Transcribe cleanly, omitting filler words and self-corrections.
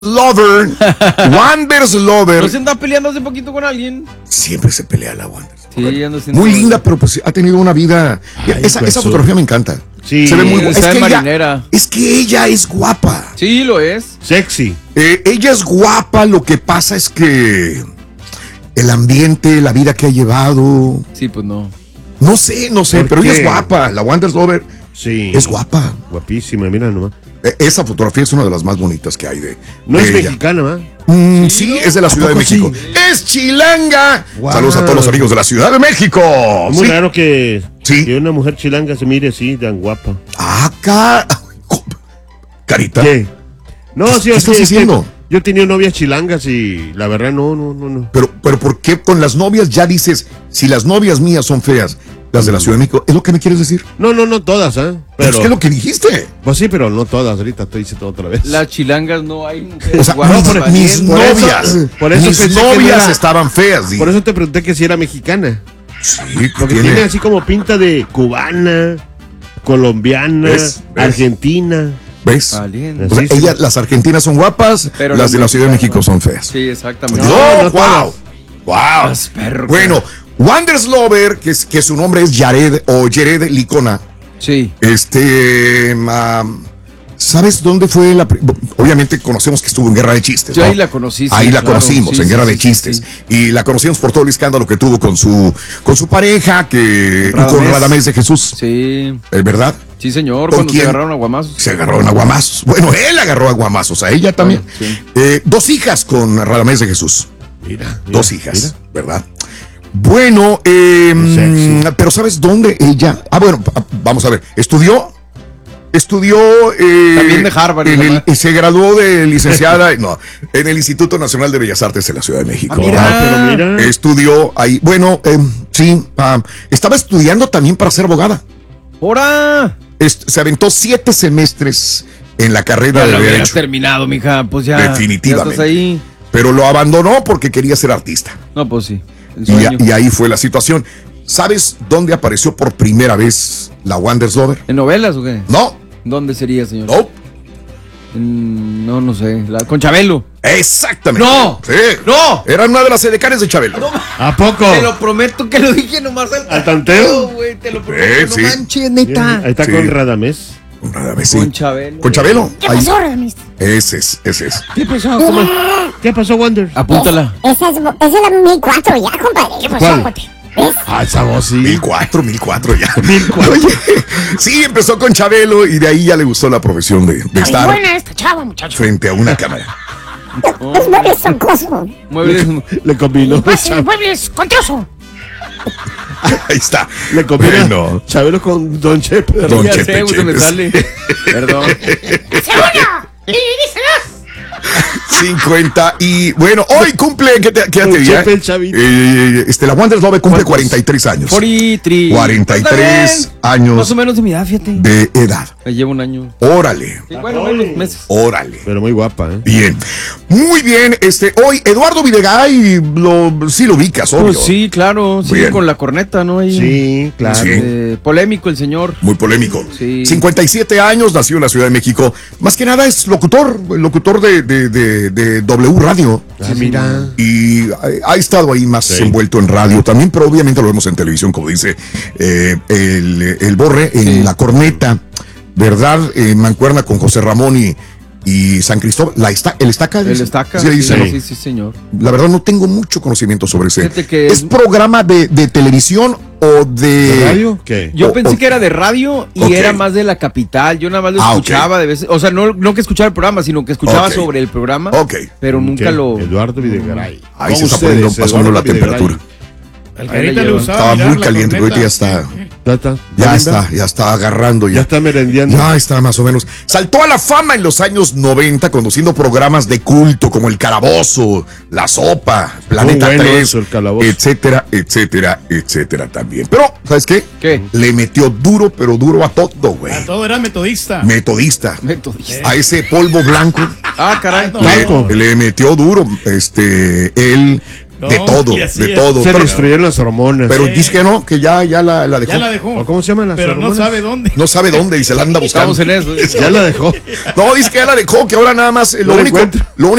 Lover, Wonders Lover. ¿No se anda peleando hace poquito con alguien? Siempre se pelea la Wonders. Sí, ando muy linda, pero pues ha tenido una vida. Ay, esa fotografía me encanta. Sí, se ve muy guapa. marinera. Es que ella es guapa. Sí, lo es. Sexy. Ella es guapa, lo que pasa es que el ambiente, la vida que ha llevado. Sí, pues no. No sé, pero ella es guapa. La Wonders Lover es guapa. Guapísima, mira nomás. Esa fotografía es una de las más bonitas que hay de. No de es ella. mexicana, ¿verdad? Sí, es de la Ciudad de México. Sí? ¡Es chilanga! Wow. Saludos a todos los amigos de la Ciudad de México. Es muy raro que una mujer chilanga se mire así, tan guapa. Carita. ¿Qué? No, ¿Qué estás diciendo? Yo tenía novias chilangas y la verdad no. Pero ¿por qué con las novias ya dices, si las novias mías son feas, las de la Ciudad de México? ¿Es lo que me quieres decir? No todas, ¿eh? Pero es que es lo que dijiste. Pues sí, pero no todas. Ahorita te hice todo otra vez. Las chilangas no hay mujeres O sea, guapas, mis novias pensé que novias era- estaban feas. Por eso te pregunté que si era mexicana. Sí, Porque tiene así como pinta de cubana, colombiana, ¿Ves? argentina. ¿Ves? Valiente. O sea, las argentinas son guapas, Pero las de la las Ciudad de mexicanas México son feas. Sí, exactamente. No, no wow. todas. Wow. Las perras. Bueno, Wonders Lover, que su nombre es Jared Licona. Sí. ¿Sabes dónde fue obviamente conocemos que estuvo en Guerra de Chistes, Yo ¿no? ahí la conocí. Sí, Ahí la claro. conocimos, Sí, en Guerra sí, de sí, Chistes. sí. Y la conocimos por todo el escándalo que tuvo con su pareja, con Radamés de Jesús. Sí. ¿Verdad? Sí, señor. ¿Con Cuando quién? se agarraron a guamazos. Se agarraron a guamazos. Bueno, él agarró a guamazos, a ella también. Sí. 2 hijas con Radamés de Jesús. Mira. 2 hijas, ¿verdad? Bueno, pero ¿sabes dónde ella? Bueno, vamos a ver. Estudió También de Harvard. se graduó de licenciada en el Instituto Nacional de Bellas Artes de la Ciudad de México. Pero mira. Estudió ahí. Bueno, sí, estaba estudiando también para ser abogada. ¡Hora! Se aventó 7 semestres en la carrera Ya de lo hubieras Derecho. terminado, mija. Pues ya. Definitivamente. Ya estás ahí. Pero lo abandonó porque quería ser artista. No, pues sí. El sueño. Y ahí fue la situación. ¿Sabes dónde apareció por primera vez la Wonders Lover? ¿En novelas o qué? No, ¿Dónde sería, señor? no. No sé. Con Chabelo. Exactamente. ¡No! Sí. ¡No! Era una de las edecanes de Chabelo. ¿A poco? Te lo prometo que lo dije nomás ¿Al tanteo? güey, te lo prometo. Sí. No manches, neta. Ahí está Sí. con Radamés. Sí. Con Chabelo. Con Chabelo. ¿Qué Ahí. pasó, Radamés? Ese es. ¿Qué pasó? ¿Qué pasó, Wonder? Apúntala. Esa es la 1004 ya, compadre. ¿Qué pasó, ¿Cuál? compadre? ¿Ves? Esa voz sí. 1004 ya. 1004. Oye, sí, empezó con Chabelo y de ahí ya le gustó la profesión de Muy estar buena esta chava, muchacho. frente a una cámara. Los muebles son coso. Muebles. Le combinó. Muebles con trozo. Ahí está. Le combinó. Bueno. Chabelo con Don Chepe. Don Ya Chepe, sé, güey, se me Chepe. sale. Perdón. ¡Segunda! ¡Y díselas! 50 y bueno, hoy cumple, ¿qué te Don diría? Chepe, el chavito. La Wonders Love cumple 43 años. 43. 43 Está bien. años Más o menos de mi edad, fíjate. de edad. Me llevo un año. Órale, Sí, bueno, unos meses. órale. Pero muy guapa, ¿eh? Bien. Muy bien, hoy Eduardo Videgaray, sí lo ubicas, obvio. Pues sí, claro. Sí, Bien. con la corneta, ¿no? Ahí. Sí, claro. Sí. Polémico el señor. Muy polémico. Sí. 57 años, nació en la Ciudad de México. Más que nada es locutor de W Radio. Ah, mira. Y ha estado ahí más Sí. envuelto en radio también, pero obviamente lo vemos en televisión, como dice el Borre, en la corneta, ¿verdad? Mancuerna con José Ramón y San Cristóbal. El Estaca. El dice. estaca. Sí, dice, ¿no? Sí, señor. La verdad no tengo mucho conocimiento sobre ese. Fíjate que ¿Es programa de televisión o de ¿De radio? ¿Qué? Yo O- pensé o- que era de radio y Ok. era más de la capital. Yo nada más lo Ah, escuchaba de veces. O sea, no que escuchaba el programa, sino que escuchaba Ok. sobre el programa. Ok. Pero nunca ¿Qué? lo. Eduardo Videgaray. Ahí se Con está ustedes, poniendo más o menos la Eduardo Videgaray. temperatura. El Ahí carita la le lleva. gustaba Estaba mirar muy la caliente, pero ahorita ya corneta. está. ¿Ya Ya está agarrando Ya ya. está merendiendo. Ya está más o menos. Saltó a la fama en los años 90 conduciendo programas de culto como El Calabozo, La Sopa, Planeta Muy bueno 3, eso, El Calabozo. etcétera también. Pero, ¿sabes qué? ¿Qué? Le metió duro, pero duro a todo, güey. A todo era metodista. Metodista. Metodista. A ese polvo blanco Ah, caray. Blanco. le metió duro. Él de todo, y así de es. todo. Se Pero, destruyeron las hormonas. pero dice que no, que ya la dejó. Ya la dejó. ¿O cómo se llaman las Pero hormonas? no sabe dónde. No sabe dónde y se la anda buscando. Estamos en eso. Ya la dejó. No, dice que ya la dejó, que ahora nada más No la encuentra. lo único